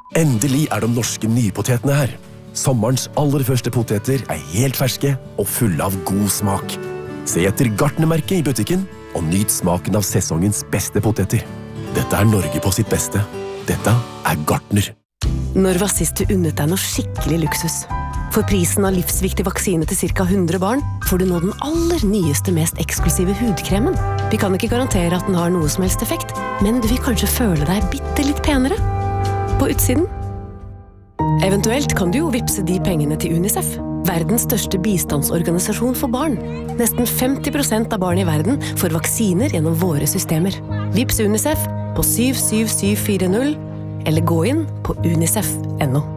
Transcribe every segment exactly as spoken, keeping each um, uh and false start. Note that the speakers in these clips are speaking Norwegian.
Endelig er de norske nypotetene her. Sommerens aller første poteter er helt ferske og fulle av god smak. Se etter Gartnermerket i butikken og nyt smaken av sesongens beste poteter. Dette er Norge på sitt beste. Dette er Gartner. Når var sist du unnet deg noe skikkelig luksus? For prisen av livsviktig vaksine til cirka hundre barn får du nå den aller nyeste, mest eksklusive hudkremen. Vi kan ikke garantere at den har noe som helst effekt, men du vil kanskje føle deg bitte litt penere på utsiden. Eventuelt kan du jo vipse de pengene til UNICEF, verdens største bistandsorganisasjon for barn. Nesten femti prosent av barn i verden får vaksiner gjennom våre systemer. Vips UNICEF på syv syv syv fire null eller gå inn på unicef punktum no.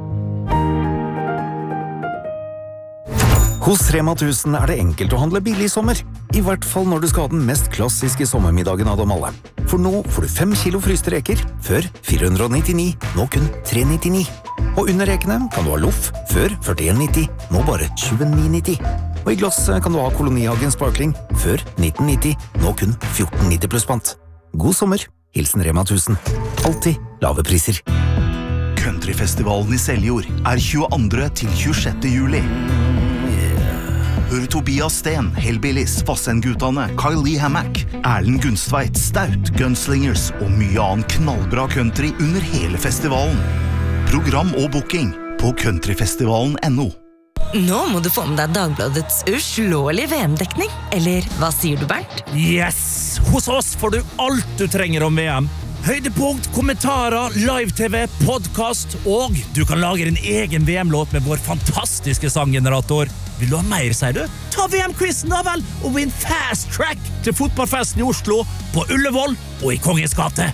Hos Rema tusen er det enkelt å handle billig i sommer. I hvert fall når du skal ha den mest klassiske sommermiddagen av dem alle. For nå får du fem kilo fryste reker, før fire hundre nittini, nå kun tre nittini. Og under rekene kan du ha loff, før førtien nitti, nå bare tjueni nitti. Og i glass kan du ha Kolonihagen Sparkling, før nitten nitti, nå kun fjorten nitti pluss pant. God sommer, hilsen Rema tusen. Alltid lave priser. Countryfestivalen i Seljord er tjueandre til tjuesjette juli. Hør Tobias Sten, Hellbillies, Vassendgutane, Kyle Lee Hammack, Erlend Gunstveit, Staut, Gunslingers og mye annen knallbra country under hele festivalen. Program og booking på countryfestivalen punktum no. Nå må du få med deg Dagbladets uslåelige V M-dekning. Eller hva sier du, Bernt? Yes! Hos oss får du alt du trenger om V M. Høydepunkt, kommentarer, live-tv, podcast, og du kan lage din egen V M-låt med vår fantastiske sanggenerator. Vil du ha mer, sier du? Ta V M-quizen da vel, og vinn fast track til fotballfesten i Oslo, på Ullevål og i Kongens gate.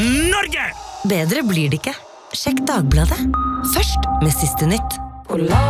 Norge! Bedre blir det ikke. Sjekk Dagbladet. Først med siste nytt.